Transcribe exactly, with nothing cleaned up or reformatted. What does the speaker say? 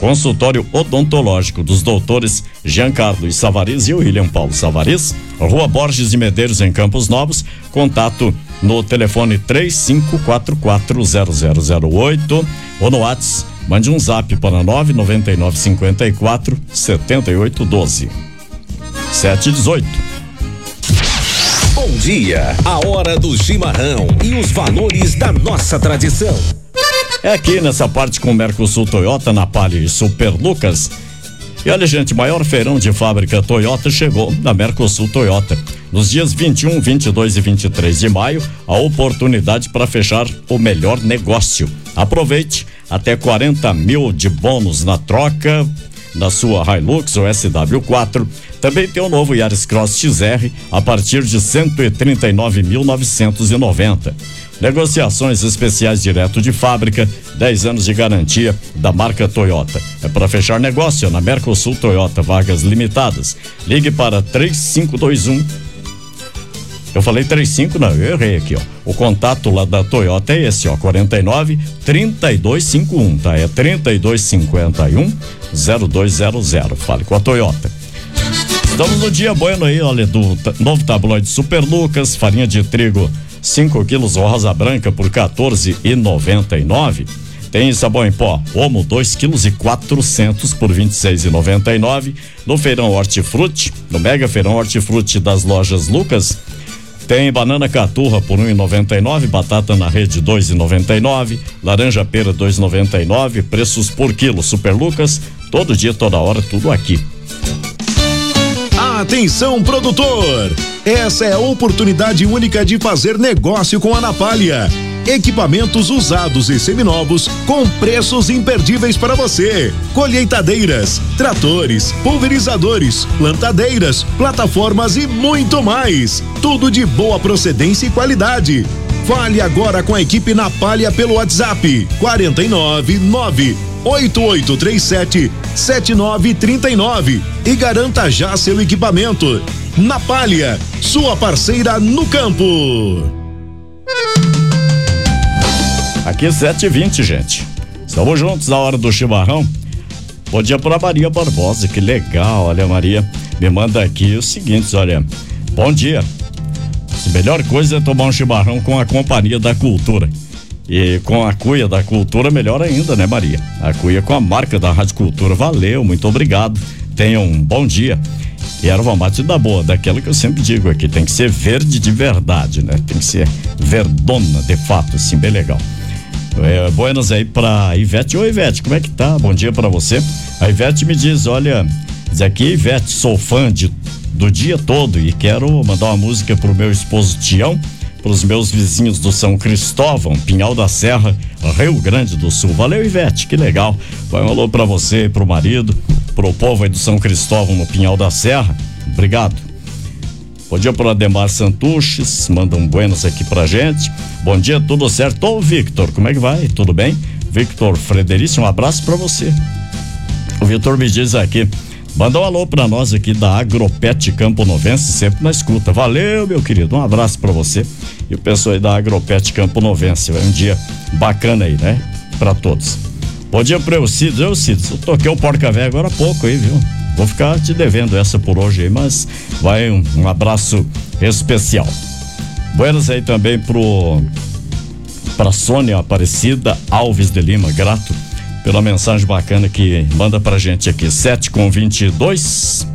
Consultório odontológico dos doutores Giancarlo e Savariz e William Paulo Savariz, Rua Borges de Medeiros, em Campos Novos. Contato no telefone três cinco quatro quatro zero zero zero oito ou no WhatsApp, mande um zap para nove nove nove cinco quatro sete oito um dois. sete e dezoito. Bom dia, a hora do chimarrão e os valores da nossa tradição. É aqui nessa parte com Mercosul Toyota, na Palio e Super Lucas. E olha, gente, maior feirão de fábrica Toyota chegou na Mercosul Toyota. Nos dias vinte e um, vinte e dois e vinte e três de maio, a oportunidade para fechar o melhor negócio. Aproveite, até quarenta mil de bônus na troca da sua Hilux ou S W quatro. Também tem o novo Yaris Cross X R a partir de cento e trinta e nove mil novecentos e noventa. Negociações especiais direto de fábrica, dez anos de garantia da marca Toyota. É para fechar negócio na Mercosul Toyota, vagas limitadas. Ligue para três cinco dois um. Eu falei trinta e cinco, não, eu errei aqui, ó. O contato lá da Toyota é esse, ó, quarenta e nove, trinta e dois cinquenta e um, tá? É trinta e dois cinquenta e um, zero dois zero zero. Fale com a Toyota. Estamos no dia bueno aí, olha, do t- novo tabloide Super Lucas, farinha de trigo cinco quilos rosa branca por quatorze e noventa e nove. Tem sabão em pó Omo dois quilos e quatrocentos por vinte e seis e noventa e nove. No feirão Hortifruti, no mega feirão Hortifruti das lojas Lucas, tem banana caturra por um e noventa e nove, batata na rede dois e noventa e nove, laranja pera dois e noventa e nove, preços por quilo. Super Lucas, todo dia, toda hora, tudo aqui. Atenção, produtor! Essa é a oportunidade única de fazer negócio com a Napalha. Equipamentos usados e seminovos com preços imperdíveis para você. Colheitadeiras, tratores, pulverizadores, plantadeiras, plataformas e muito mais. Tudo de boa procedência e qualidade. Fale agora com a equipe Napalha pelo WhatsApp quarenta e nove, nove oito oito três sete, sete nove três nove e garanta já seu equipamento. Napalha, sua parceira no campo. Aqui sete e vinte, gente. Estamos juntos na hora do chimarrão. Bom dia para Maria Barbosa, que legal. Olha, Maria me manda aqui o seguinte, olha. Bom dia. A melhor coisa é tomar um chimarrão com a Companhia da Cultura. E com a cuia da Cultura, melhor ainda, né, Maria? A cuia com a marca da Rádio Cultura. Valeu, muito obrigado. Tenham um bom dia. E erva mate da boa, daquela que eu sempre digo aqui, tem que ser verde de verdade, né? Tem que ser verdona, de fato, assim, bem legal. É, buenas aí pra Ivete. Oi, Ivete, como é que tá? Bom dia pra você. A Ivete me diz, olha, diz aqui, Ivete, sou fã de, do dia todo e quero mandar uma música pro meu esposo Tião, pros meus vizinhos do São Cristóvão, Pinhal da Serra, Rio Grande do Sul. Valeu, Ivete, que legal. Vai um alô pra você, pro marido, pro povo aí do São Cristóvão, no Pinhal da Serra. Obrigado. Bom dia pro Ademar Santuches, manda um buenas aqui pra gente. Bom dia, tudo certo? Ô, Victor, como é que vai? Tudo bem? Victor Frederico, um abraço pra você. O Victor me diz aqui, manda um alô pra nós aqui da Agropet Campo Novense, sempre na escuta. Valeu, meu querido, um abraço pra você e o pessoal aí da Agropet Campo Novense. Um dia bacana aí, né? Pra todos. Bom dia pro Eucides. Eucides, eu toquei o Porca Véia agora há pouco aí, viu? Vou ficar te devendo essa por hoje aí, mas vai um, um abraço especial. Buenas aí também pro pra Sônia Aparecida Alves de Lima, grato pela mensagem bacana que manda pra gente aqui. sete com vinte e dois.